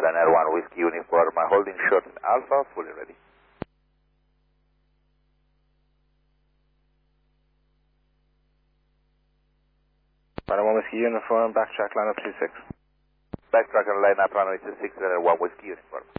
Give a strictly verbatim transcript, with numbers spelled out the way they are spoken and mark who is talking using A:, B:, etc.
A: Runner one Whiskey Uniform, holding short Alpha, fully ready.
B: Runner one Whiskey Uniform, backtrack line up two six.
A: Backtrack and line up runway two six, Runner one Whiskey Uniform.